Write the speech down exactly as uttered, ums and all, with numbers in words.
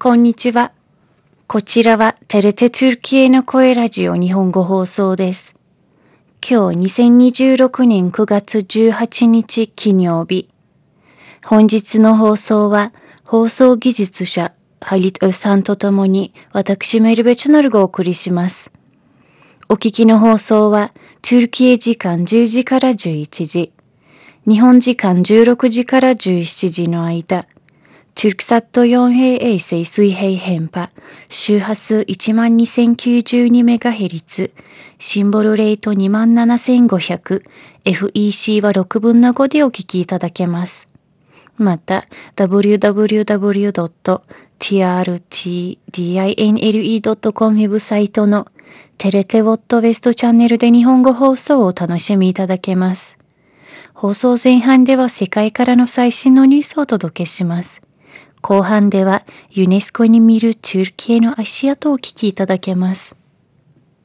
こんにちは。こちらはテレテトゥルキエの声ラジオ日本語放送です。今日にせんにじゅうろくねんくがつじゅうはちにち金曜日。本日の放送は放送技術者ハリトさんとともに私メルベチュナルがお送りします。お聞きの放送はトゥルキエ時間じゅうじからじゅういちじ、日本時間じゅうろくじからじゅうしちじの間、トゥルクサットよん平衛星水平変波、周波数 いちまんにせんきゅうじゅうにメガヘルツ、シンボルレート にまんななせんごひゃく、エフイーシー はろくぶんのごでお聞きいただけます。また、ダブリューダブリューダブリュードットティーアールティーディーアイエヌエルイードットコム ウェブサイトのテレテウォットウェストチャンネルで日本語放送をお楽しみいただけます。放送前半では世界からの最新のニュースをお届けします。後半ではユネスコに見るトゥルキエの足跡をお聞きいただけます。